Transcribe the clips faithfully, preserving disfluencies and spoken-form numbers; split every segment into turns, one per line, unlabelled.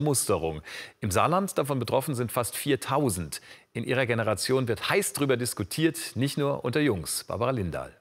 Musterung. Im Saarland davon betroffen sind fast viertausend. In ihrer Generation wird heiß darüber diskutiert, nicht nur unter Jungs. Barbara Lindahl.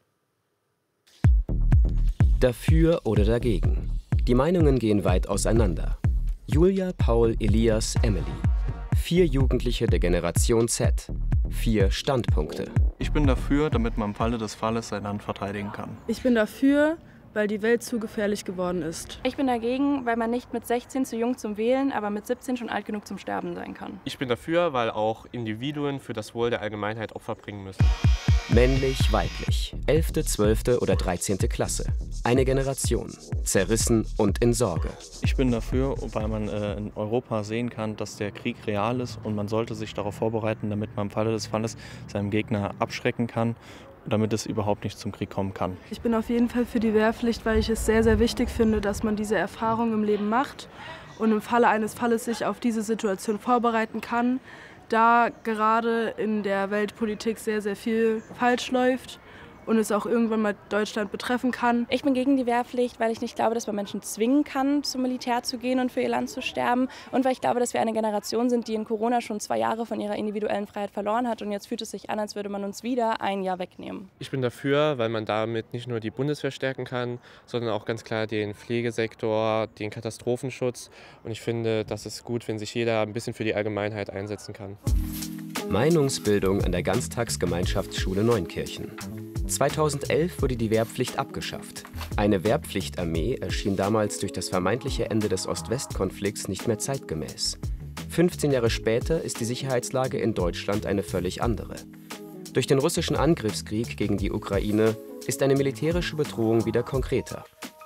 Dafür oder dagegen. Die Meinungen gehen weit auseinander. Julia, Paul, Elias, Emily. Vier Jugendliche der Generation Z. Vier Standpunkte.
Ich bin dafür, damit man im Falle des Falles sein Land verteidigen kann.
Ich bin dafür, weil die Welt zu gefährlich geworden ist.
Ich bin dagegen, weil man nicht mit sechzehn zu jung zum Wählen, aber mit siebzehn schon alt genug zum Sterben sein kann.
Ich bin dafür, weil auch Individuen für das Wohl der Allgemeinheit Opfer bringen müssen.
Männlich, weiblich. elfte, zwölfte oder dreizehnte Klasse. Eine Generation. Zerrissen und in Sorge.
Ich bin dafür, weil man äh, in Europa sehen kann, dass der Krieg real ist und man sollte sich darauf vorbereiten, damit man im Falle des Falles seinem Gegner abschrecken kann, damit es überhaupt nicht zum Krieg kommen kann.
Ich bin auf jeden Fall für die Wehrpflicht, weil ich es sehr, sehr wichtig finde, dass man diese Erfahrung im Leben macht und im Falle eines Falles sich auf diese Situation vorbereiten kann, da gerade in der Weltpolitik sehr, sehr viel falsch läuft und es auch irgendwann mal Deutschland betreffen kann.
Ich bin gegen die Wehrpflicht, weil ich nicht glaube, dass man Menschen zwingen kann, zum Militär zu gehen und für ihr Land zu sterben. Und weil ich glaube, dass wir eine Generation sind, die in Corona schon zwei Jahre von ihrer individuellen Freiheit verloren hat. Und jetzt fühlt es sich an, als würde man uns wieder ein Jahr wegnehmen.
Ich bin dafür, weil man damit nicht nur die Bundeswehr stärken kann, sondern auch ganz klar den Pflegesektor, den Katastrophenschutz. Und ich finde, das ist gut, wenn sich jeder ein bisschen für die Allgemeinheit einsetzen kann.
Meinungsbildung an der Ganztagsgemeinschaftsschule Neunkirchen. zweitausendelf wurde die Wehrpflicht abgeschafft. Eine Wehrpflichtarmee erschien damals durch das vermeintliche Ende des Ost-West-Konflikts nicht mehr zeitgemäß. fünfzehn Jahre später ist die Sicherheitslage in Deutschland eine völlig andere. Durch den russischen Angriffskrieg gegen die Ukraine ist eine militärische Bedrohung wieder konkreter.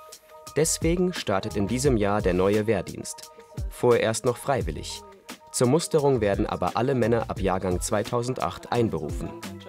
Deswegen startet in diesem Jahr der neue Wehrdienst. Vorerst noch freiwillig. Zur Musterung werden aber alle Männer ab Jahrgang zweitausendacht einberufen.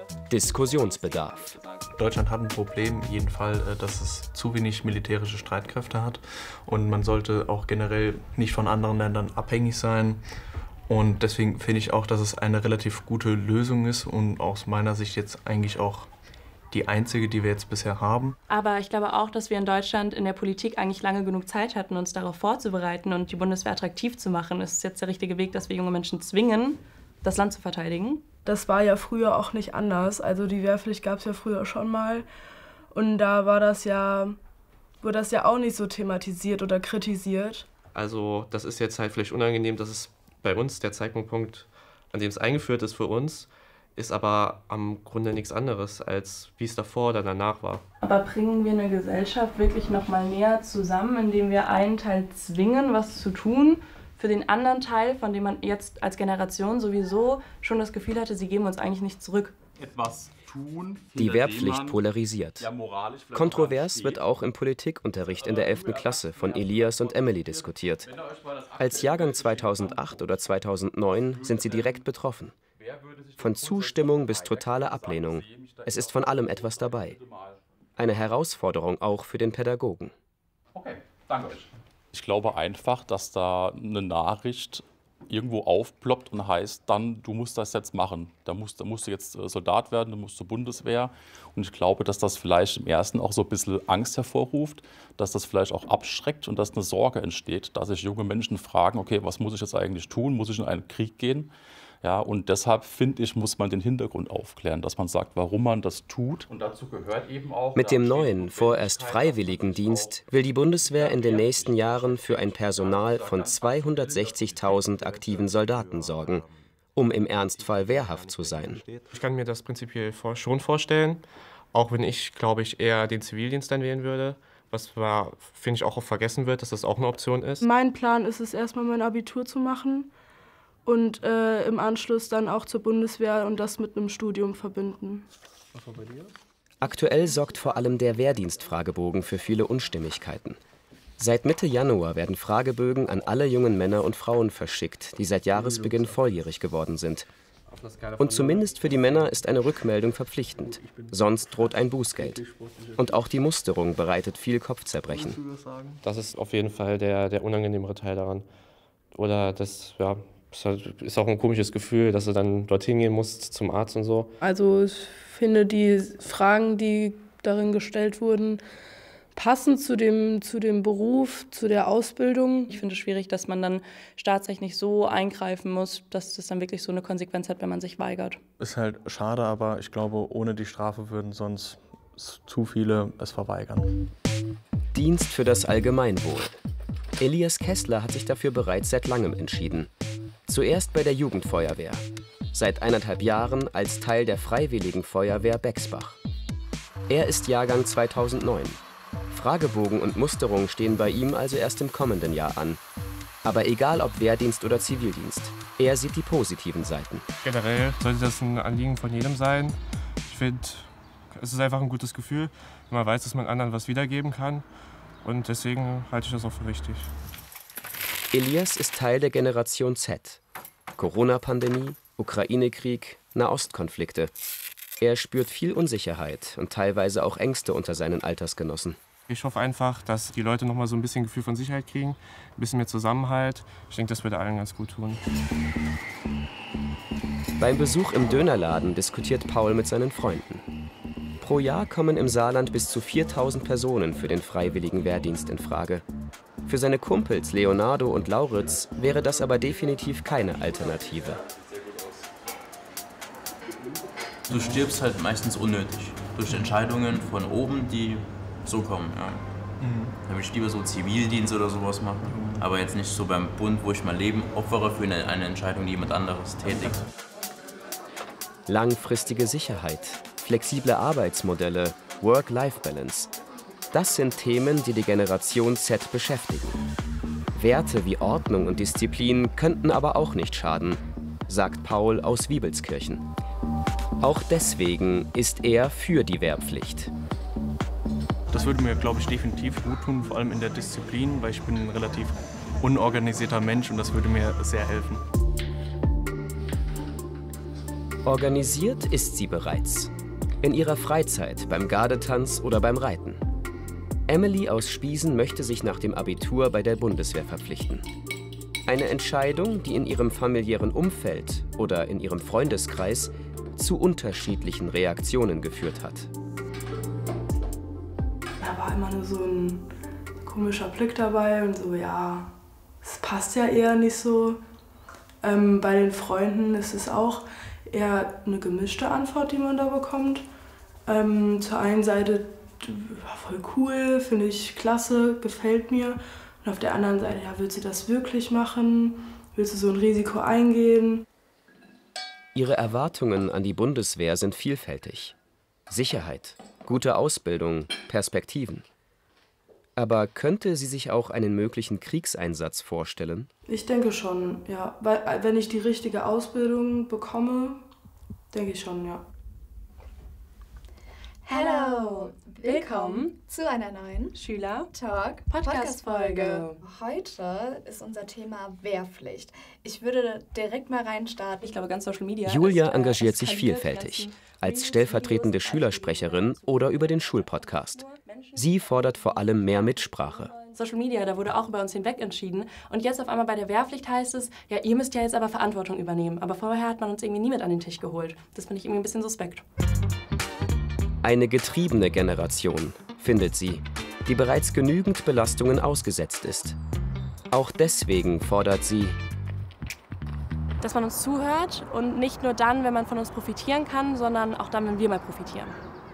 Diskussionsbedarf.
Deutschland hat ein Problem, jeden Fall, dass es zu wenig militärische Streitkräfte hat. Und man sollte auch generell nicht von anderen Ländern abhängig sein. Und deswegen finde ich auch, dass es eine relativ gute Lösung ist und aus meiner Sicht jetzt eigentlich auch die einzige, die wir jetzt bisher haben.
Aber ich glaube auch, dass wir in Deutschland in der Politik eigentlich lange genug Zeit hatten, uns darauf vorzubereiten und die Bundeswehr attraktiv zu machen. Ist es jetzt der richtige Weg, dass wir junge Menschen zwingen, das Land zu verteidigen?
Das war ja früher auch nicht anders. Also die Wehrpflicht gab es ja früher schon mal. Und da war das ja, wurde das ja auch nicht so thematisiert oder kritisiert.
Also das ist jetzt halt vielleicht unangenehm, dass es bei uns der Zeitpunkt, an dem es eingeführt ist für uns, ist aber am Grunde nichts anderes, als wie es davor oder danach war.
Aber bringen wir eine Gesellschaft wirklich noch mal näher zusammen, indem wir einen Teil zwingen, was zu tun, für den anderen Teil, von dem man jetzt als Generation sowieso schon das Gefühl hatte, sie geben uns eigentlich nicht zurück?
Etwas tun,
die Wehrpflicht polarisiert. Kontrovers wird auch im Politikunterricht in der elften Klasse von Elias und Emily diskutiert. Als Jahrgang zweitausendacht oder zweitausendneun sind sie direkt betroffen. Von Zustimmung bis totaler Ablehnung. Es ist von allem etwas dabei. Eine Herausforderung auch für den Pädagogen.
Okay, danke euch. Ich glaube einfach, dass da eine Nachricht irgendwo aufploppt und heißt dann, du musst das jetzt machen. Da musst, da musst du jetzt Soldat werden, du musst zur Bundeswehr. Und ich glaube, dass das vielleicht im Ersten auch so ein bisschen Angst hervorruft, dass das vielleicht auch abschreckt und dass eine Sorge entsteht, dass sich junge Menschen fragen, okay, was muss ich jetzt eigentlich tun? Muss ich in einen Krieg gehen? Ja, und deshalb, finde ich, muss man den Hintergrund aufklären, dass man sagt, warum man das tut. Und dazu gehört eben auch,
mit dem neuen, vorerst freiwilligen Dienst will die Bundeswehr in den nächsten Jahren für ein Personal von zweihundertsechzigtausend aktiven Soldaten sorgen, um im Ernstfall wehrhaft zu sein.
Ich kann mir das prinzipiell schon vorstellen, auch wenn ich, glaube ich, eher den Zivildienst dann wählen würde. Was, finde ich, auch oft vergessen wird, dass das auch eine Option ist.
Mein Plan ist es, erstmal mein Abitur zu machen. Und äh, im Anschluss dann auch zur Bundeswehr und das mit einem Studium verbinden.
Aktuell sorgt vor allem der Wehrdienstfragebogen für viele Unstimmigkeiten. Seit Mitte Januar werden Fragebögen an alle jungen Männer und Frauen verschickt, die seit Jahresbeginn volljährig geworden sind. Und zumindest für die Männer ist eine Rückmeldung verpflichtend. Sonst droht ein Bußgeld. Und auch die Musterung bereitet viel Kopfzerbrechen.
Das ist auf jeden Fall der, der unangenehmere Teil daran. Oder das, ja... Es ist auch ein komisches Gefühl, dass du dann dorthin gehen musst zum Arzt und so.
Also ich finde, die Fragen, die darin gestellt wurden, passend zu dem, zu dem Beruf, zu der Ausbildung.
Ich finde es schwierig, dass man dann staatsrechtlich so eingreifen muss, dass das dann wirklich so eine Konsequenz hat, wenn man sich weigert.
Ist halt schade, aber ich glaube, ohne die Strafe würden sonst zu viele es verweigern.
Dienst für das Allgemeinwohl. Elias Kessler hat sich dafür bereits seit langem entschieden. Zuerst bei der Jugendfeuerwehr. Seit eineinhalb Jahren als Teil der Freiwilligen Feuerwehr Bexbach. Er ist Jahrgang zweitausendneun. Fragebogen und Musterung stehen bei ihm also erst im kommenden Jahr an. Aber egal ob Wehrdienst oder Zivildienst, er sieht die positiven Seiten.
Generell sollte das ein Anliegen von jedem sein. Ich finde, es ist einfach ein gutes Gefühl, wenn man weiß, dass man anderen was wiedergeben kann. Und deswegen halte ich das auch für richtig.
Elias ist Teil der Generation Z. Corona-Pandemie, Ukraine-Krieg, Nahostkonflikte. Er spürt viel Unsicherheit und teilweise auch Ängste unter seinen Altersgenossen.
Ich hoffe einfach, dass die Leute noch mal so ein bisschen Gefühl von Sicherheit kriegen, ein bisschen mehr Zusammenhalt. Ich denke, das würde allen ganz gut tun.
Beim Besuch im Dönerladen diskutiert Paul mit seinen Freunden. Pro Jahr kommen im Saarland bis zu viertausend Personen für den freiwilligen Wehrdienst in Frage. Für seine Kumpels Leonardo und Lauritz wäre das aber definitiv keine Alternative.
Du stirbst halt meistens unnötig durch Entscheidungen von oben, die so kommen. Ja. Mhm. Da würde ich lieber so Zivildienst oder sowas machen, aber jetzt nicht so beim Bund, wo ich mein Leben opfere für eine, eine Entscheidung, die jemand anderes tätigt.
Langfristige Sicherheit, flexible Arbeitsmodelle, Work-Life-Balance. Das sind Themen, die die Generation Z beschäftigen. Werte wie Ordnung und Disziplin könnten aber auch nicht schaden, sagt Paul aus Wiebelskirchen. Auch deswegen ist er für die Wehrpflicht.
Das würde mir, glaube ich, definitiv gut tun, vor allem in der Disziplin, weil ich bin ein relativ unorganisierter Mensch und das würde mir sehr helfen.
Organisiert ist sie bereits. In ihrer Freizeit, beim Gardetanz oder beim Reiten. Emily aus Spiesen möchte sich nach dem Abitur bei der Bundeswehr verpflichten. Eine Entscheidung, die in ihrem familiären Umfeld oder in ihrem Freundeskreis zu unterschiedlichen Reaktionen geführt hat.
Da war immer nur so ein komischer Blick dabei und so, ja, es passt ja eher nicht so. Ähm, bei den Freunden ist es auch eher eine gemischte Antwort, die man da bekommt. Ähm, zur einen Seite, voll cool, finde ich klasse, gefällt mir. Und auf der anderen Seite, ja, willst du das wirklich machen? Willst du so ein Risiko eingehen?
Ihre Erwartungen an die Bundeswehr sind vielfältig. Sicherheit, gute Ausbildung, Perspektiven. Aber könnte sie sich auch einen möglichen Kriegseinsatz vorstellen?
Ich denke schon, ja. Weil, wenn ich die richtige Ausbildung bekomme, denke ich schon, ja.
Hallo, willkommen zu einer neuen
Schüler
Talk Podcast-Folge. Heute ist unser Thema Wehrpflicht. Ich würde direkt mal reinstarten.
Ich glaube, ganz Social Media.
Julia
ist, äh,
engagiert sich vielfältig, als stellvertretende Schülersprecherin oder über den Schulpodcast. Sie fordert vor allem mehr Mitsprache.
Social Media, da wurde auch über uns hinweg entschieden. Und jetzt auf einmal bei der Wehrpflicht heißt es, ja, ihr müsst ja jetzt aber Verantwortung übernehmen. Aber vorher hat man uns irgendwie nie mit an den Tisch geholt. Das finde ich irgendwie ein bisschen suspekt.
Eine getriebene Generation, findet sie, die bereits genügend Belastungen ausgesetzt ist. Auch deswegen fordert sie,
dass man uns zuhört und nicht nur dann, wenn man von uns profitieren kann, sondern auch dann, wenn wir mal profitieren.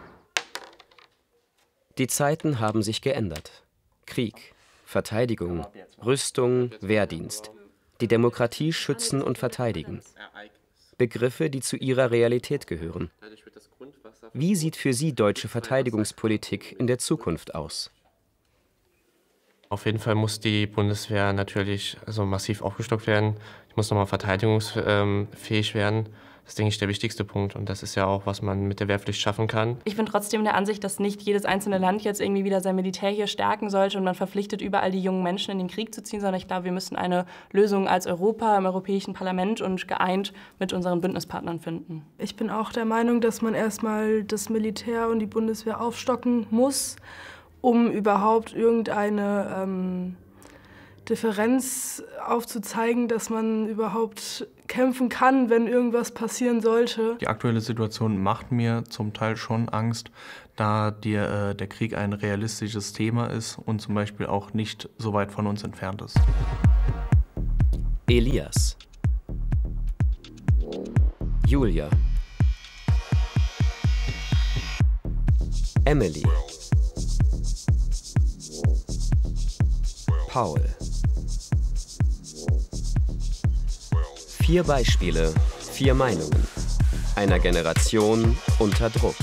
Die Zeiten haben sich geändert. Krieg, Verteidigung, Rüstung, Wehrdienst. Die Demokratie schützen und verteidigen. Begriffe, die zu ihrer Realität gehören. Wie sieht für Sie deutsche Verteidigungspolitik in der Zukunft aus?
Auf jeden Fall muss die Bundeswehr natürlich also massiv aufgestockt werden. Die muss nochmal verteidigungsfähig werden. Das ist, denke ich, der wichtigste Punkt. Und das ist ja auch, was man mit der Wehrpflicht schaffen kann.
Ich bin trotzdem der Ansicht, dass nicht jedes einzelne Land jetzt irgendwie wieder sein Militär hier stärken sollte und man verpflichtet, überall die jungen Menschen in den Krieg zu ziehen, sondern ich glaube, wir müssen eine Lösung als Europa im Europäischen Parlament und geeint mit unseren Bündnispartnern finden.
Ich bin auch der Meinung, dass man erstmal das Militär und die Bundeswehr aufstocken muss, um überhaupt irgendeine ähm, Differenz aufzuzeigen, dass man überhaupt kämpfen kann, wenn irgendwas passieren sollte.
Die aktuelle Situation macht mir zum Teil schon Angst, da die, äh, der Krieg ein realistisches Thema ist und zum Beispiel auch nicht so weit von uns entfernt ist.
Elias. Julia. Emily. Paul. Vier Beispiele, vier Meinungen. Einer Generation unter Druck.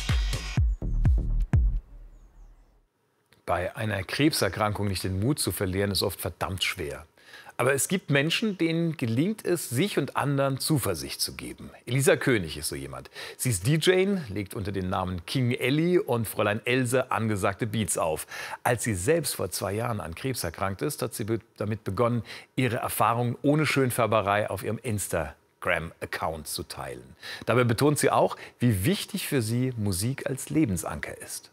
Bei einer Krebserkrankung nicht den Mut zu verlieren, ist oft verdammt schwer. Aber es gibt Menschen, denen gelingt es, sich und anderen Zuversicht zu geben. Elisa König ist so jemand. Sie ist D J, legt unter den Namen King Ellie und Fräulein Else angesagte Beats auf. Als sie selbst vor zwei Jahren an Krebs erkrankt ist, hat sie be- damit begonnen, ihre Erfahrungen ohne Schönfärberei auf ihrem Instagram-Account zu teilen. Dabei betont sie auch, wie wichtig für sie Musik als Lebensanker ist.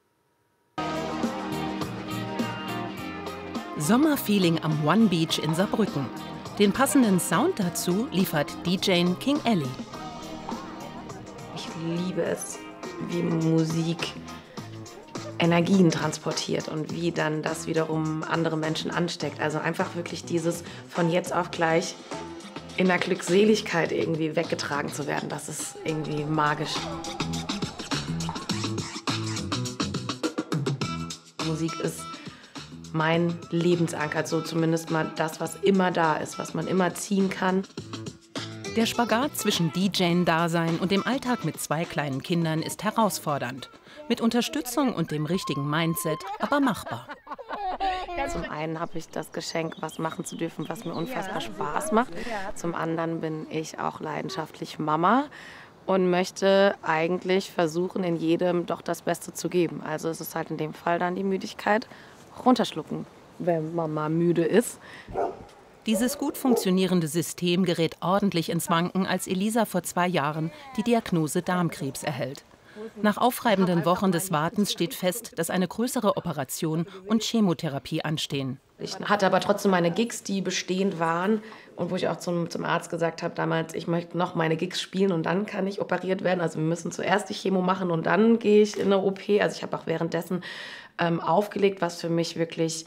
Sommerfeeling am One Beach in Saarbrücken. Den passenden Sound dazu liefert D J King Ellie.
Ich liebe es, wie Musik Energien transportiert und wie dann das wiederum andere Menschen ansteckt. Also einfach wirklich dieses von jetzt auf gleich in der Glückseligkeit irgendwie weggetragen zu werden, das ist irgendwie magisch. Musik ist mein Lebensanker, so zumindest mal das, was immer da ist, was man immer ziehen kann.
Der Spagat zwischen D J-Dasein und dem Alltag mit zwei kleinen Kindern ist herausfordernd. Mit Unterstützung und dem richtigen Mindset, aber machbar.
Zum einen habe ich das Geschenk, was machen zu dürfen, was mir unfassbar Spaß macht. Zum anderen bin ich auch leidenschaftlich Mama und möchte eigentlich versuchen, in jedem doch das Beste zu geben. Also es ist halt in dem Fall dann die Müdigkeit. Runterschlucken, wenn Mama müde ist.
Dieses gut funktionierende System gerät ordentlich ins Wanken, als Elisa vor zwei Jahren die Diagnose Darmkrebs erhält. Nach aufreibenden Wochen des Wartens steht fest, dass eine größere Operation und Chemotherapie anstehen.
Ich hatte aber trotzdem meine Gigs, die bestehend waren und wo ich auch zum, zum Arzt gesagt habe damals, ich möchte noch meine Gigs spielen und dann kann ich operiert werden. Also wir müssen zuerst die Chemo machen und dann gehe ich in eine O P. Also ich habe auch währenddessen ähm, aufgelegt, was für mich wirklich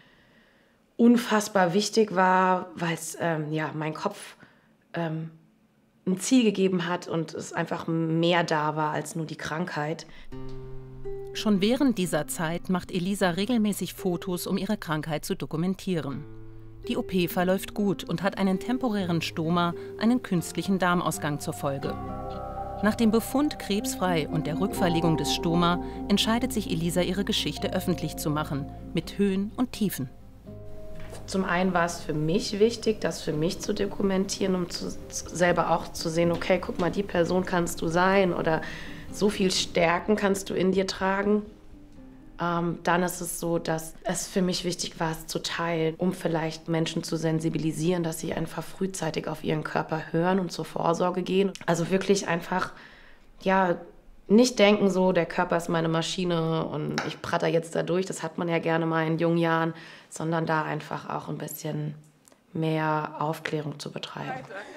unfassbar wichtig war, weil es ähm, ja, mein Kopf ähm, ein Ziel gegeben hat und es einfach mehr da war als nur die Krankheit.
Schon während dieser Zeit macht Elisa regelmäßig Fotos, um ihre Krankheit zu dokumentieren. Die O P verläuft gut und hat einen temporären Stoma, einen künstlichen Darmausgang zur Folge. Nach dem Befund krebsfrei und der Rückverlegung des Stoma entscheidet sich Elisa, ihre Geschichte öffentlich zu machen, mit Höhen und Tiefen.
Zum einen war es für mich wichtig, das für mich zu dokumentieren, um zu, selber auch zu sehen, okay, guck mal, die Person kannst du sein oder so viel Stärken kannst du in dir tragen. Ähm, dann ist es so, dass es für mich wichtig war, es zu teilen, um vielleicht Menschen zu sensibilisieren, dass sie einfach frühzeitig auf ihren Körper hören und zur Vorsorge gehen. Also wirklich einfach, ja, nicht denken so, der Körper ist meine Maschine und ich pratter jetzt da durch, das hat man ja gerne mal in jungen Jahren, sondern da einfach auch ein bisschen mehr Aufklärung zu betreiben.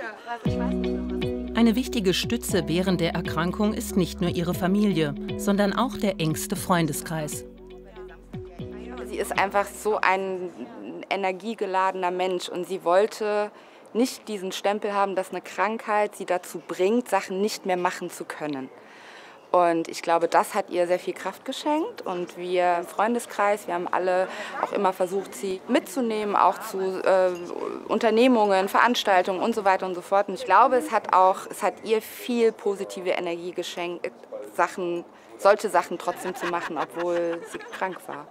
Eine wichtige Stütze während der Erkrankung ist nicht nur ihre Familie, sondern auch der engste Freundeskreis.
Sie ist einfach so ein energiegeladener Mensch und sie wollte nicht diesen Stempel haben, dass eine Krankheit sie dazu bringt, Sachen nicht mehr machen zu können. Und ich glaube, das hat ihr sehr viel Kraft geschenkt. Und wir im Freundeskreis, wir haben alle auch immer versucht, sie mitzunehmen, auch zu äh, Unternehmungen, Veranstaltungen und so weiter und so fort. Und ich glaube, es hat auch, es hat ihr viel positive Energie geschenkt, Sachen, solche Sachen trotzdem zu machen, obwohl sie krank war.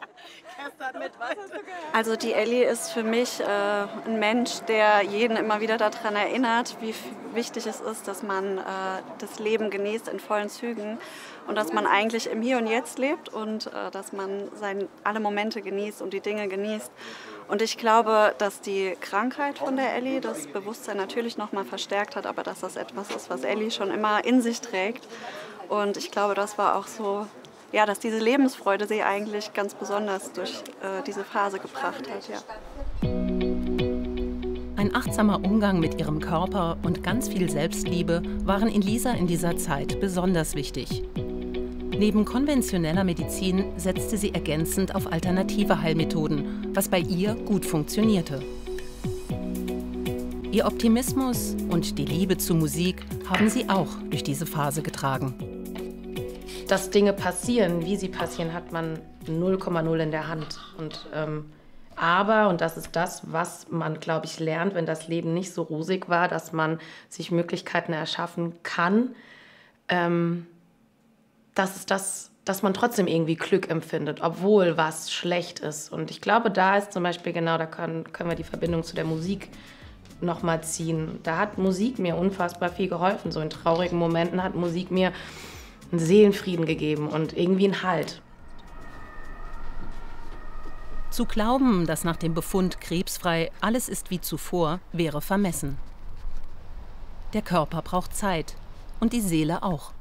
Also die Ellie ist für mich äh, ein Mensch, der jeden immer wieder daran erinnert, wie wichtig es ist, dass man äh, das Leben genießt in vollen Zügen und dass man eigentlich im Hier und Jetzt lebt und äh, dass man sein, alle Momente genießt und die Dinge genießt. Und ich glaube, dass die Krankheit von der Ellie das Bewusstsein natürlich noch mal verstärkt hat, aber dass das etwas ist, was Ellie schon immer in sich trägt. Und ich glaube, das war auch so, ja, dass diese Lebensfreude sie eigentlich ganz besonders durch äh, diese Phase gebracht hat. Ja.
Ein achtsamer Umgang mit ihrem Körper und ganz viel Selbstliebe waren Elisa in dieser Zeit besonders wichtig. Neben konventioneller Medizin setzte sie ergänzend auf alternative Heilmethoden, was bei ihr gut funktionierte. Ihr Optimismus und die Liebe zur Musik haben sie auch durch diese Phase getragen.
Dass Dinge passieren, wie sie passieren, hat man null Komma null in der Hand. Und, ähm, aber, und das ist das, was man, glaube ich, lernt, wenn das Leben nicht so rosig war, dass man sich Möglichkeiten erschaffen kann, ähm, das ist das, dass man trotzdem irgendwie Glück empfindet, obwohl was schlecht ist. Und ich glaube, da ist zum Beispiel genau, da können, können wir die Verbindung zu der Musik noch mal ziehen. Da hat Musik mir unfassbar viel geholfen. So in traurigen Momenten hat Musik mir einen Seelenfrieden gegeben und irgendwie einen Halt.
Zu glauben, dass nach dem Befund krebsfrei alles ist wie zuvor, wäre vermessen. Der Körper braucht Zeit und die Seele auch.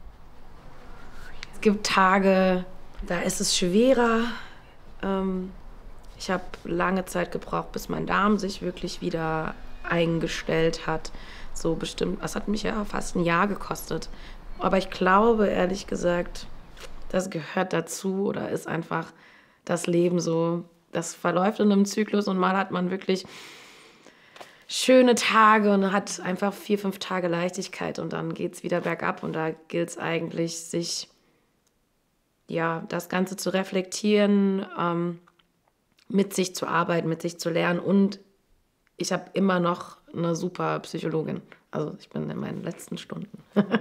Es gibt Tage, da ist es schwerer. Ähm, ich habe lange Zeit gebraucht, bis mein Darm sich wirklich wieder eingestellt hat. So bestimmt, das hat mich ja fast ein Jahr gekostet. Aber ich glaube, ehrlich gesagt, das gehört dazu oder ist einfach das Leben so. Das verläuft in einem Zyklus und mal hat man wirklich schöne Tage und hat einfach vier, fünf Tage Leichtigkeit und dann geht es wieder bergab und da gilt es eigentlich, sich ja, das Ganze zu reflektieren, ähm, mit sich zu arbeiten, mit sich zu lernen und ich habe immer noch eine super Psychologin. Also ich bin in meinen letzten Stunden.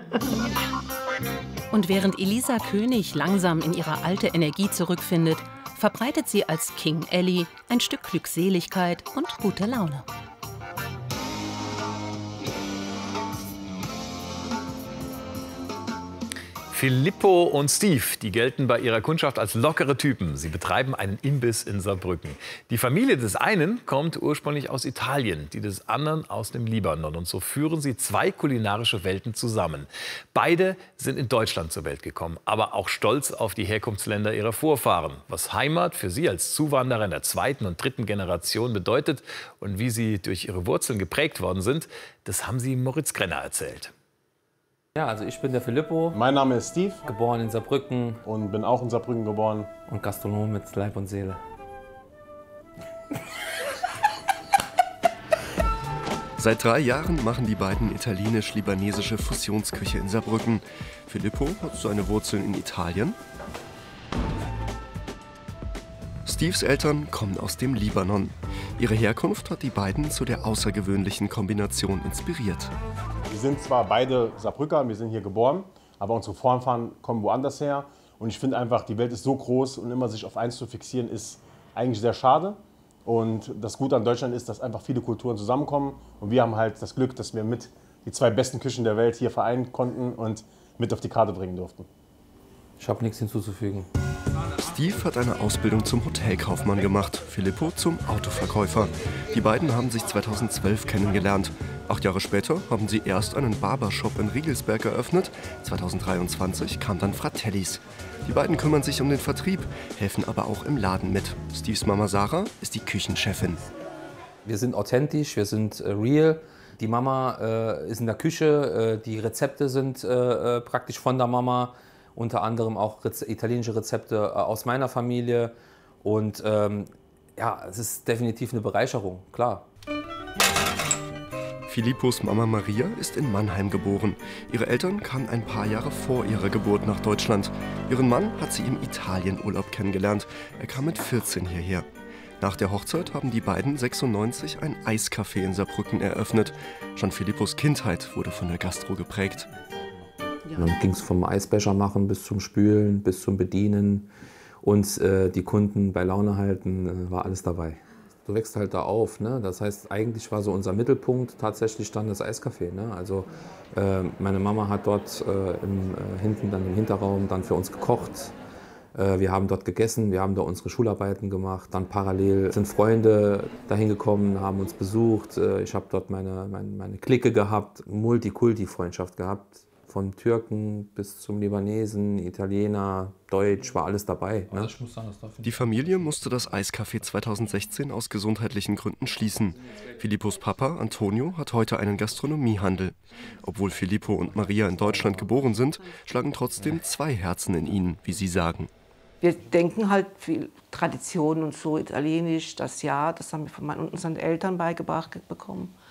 Und während Elisa König langsam in ihre alte Energie zurückfindet, verbreitet sie als King Ellie ein Stück Glückseligkeit und gute Laune.
Filippo und Steve, die gelten bei ihrer Kundschaft als lockere Typen. Sie betreiben einen Imbiss in Saarbrücken. Die Familie des einen kommt ursprünglich aus Italien, die des anderen aus dem Libanon. Und so führen sie zwei kulinarische Welten zusammen. Beide sind in Deutschland zur Welt gekommen, aber auch stolz auf die Herkunftsländer ihrer Vorfahren. Was Heimat für sie als Zuwanderer in der zweiten und dritten Generation bedeutet und wie sie durch ihre Wurzeln geprägt worden sind, das haben sie Moritz Krenner erzählt.
Ja, also ich bin der Filippo.
Mein Name ist Steve.
Geboren in Saarbrücken.
Und bin auch in Saarbrücken geboren.
Und Gastronom mit Leib und Seele.
Seit drei Jahren machen die beiden italienisch-libanesische Fusionsküche in Saarbrücken. Filippo hat seine Wurzeln in Italien. Steves Eltern kommen aus dem Libanon. Ihre Herkunft hat die beiden zu der außergewöhnlichen Kombination inspiriert.
Wir sind zwar beide Saarbrücker, wir sind hier geboren, aber unsere Vorfahren kommen woanders her. Und ich finde einfach, die Welt ist so groß und immer sich auf eins zu fixieren, ist eigentlich sehr schade. Und das Gute an Deutschland ist, dass einfach viele Kulturen zusammenkommen. Und wir haben halt das Glück, dass wir mit die zwei besten Küchen der Welt hier vereinen konnten und mit auf die Karte bringen durften.
Ich habe nichts hinzuzufügen.
Steve hat eine Ausbildung zum Hotelkaufmann gemacht, Filippo zum Autoverkäufer. Die beiden haben sich zweitausendzwölf kennengelernt. Acht Jahre später haben sie erst einen Barbershop in Riegelsberg eröffnet. zweitausenddreiundzwanzig kam dann Fratellis. Die beiden kümmern sich um den Vertrieb, helfen aber auch im Laden mit. Steves Mama Sarah ist die Küchenchefin.
Wir sind authentisch, wir sind äh, real. Die Mama äh, ist in der Küche, äh, die Rezepte sind äh, praktisch von der Mama. Unter anderem auch Reze- italienische Rezepte äh, aus meiner Familie. Und ähm, ja, es ist definitiv eine Bereicherung, klar.
Filippos Mama Maria ist in Mannheim geboren. Ihre Eltern kamen ein paar Jahre vor ihrer Geburt nach Deutschland. Ihren Mann hat sie im Italienurlaub kennengelernt. Er kam mit vierzehn hierher. Nach der Hochzeit haben die beiden sechsundneunzig ein Eiscafé in Saarbrücken eröffnet. Schon Filippos Kindheit wurde von der Gastro geprägt.
Ja. Dann ging es vom Eisbecher machen bis zum Spülen, bis zum Bedienen und äh, die Kunden bei Laune halten, äh, war alles dabei. Du wächst halt da auf, ne? Das heißt, eigentlich war so unser Mittelpunkt tatsächlich dann das Eiscafé, ne? Also äh, meine Mama hat dort äh, im, äh, hinten dann im Hinterraum dann für uns gekocht. Äh, wir haben dort gegessen, wir haben da unsere Schularbeiten gemacht. Dann parallel sind Freunde dahin gekommen, haben uns besucht. Äh, ich habe dort meine, meine, meine Clique gehabt, Multikulti-Freundschaft gehabt. vom Türken bis zum Libanesen, Italiener, Deutsch, war alles dabei. Ne?
Die Familie musste das Eiscafé zweitausendsechzehn aus gesundheitlichen Gründen schließen. Filippos Papa, Antonio, hat heute einen Gastronomiehandel. Obwohl Filippo und Maria in Deutschland geboren sind, schlagen trotzdem zwei Herzen in ihnen, wie sie sagen.
Wir denken halt viel Tradition und so, Italienisch, das ja, das haben wir von meinen, unseren Eltern beigebracht bekommen.